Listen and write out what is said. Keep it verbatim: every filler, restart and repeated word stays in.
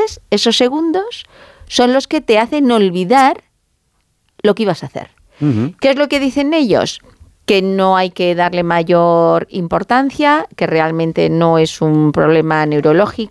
entonces esos segundos son los que te hacen olvidar lo que ibas a hacer. Uh-huh. ¿Qué es lo que dicen ellos? Que no hay que darle mayor importancia, que realmente no es un problema neurológico,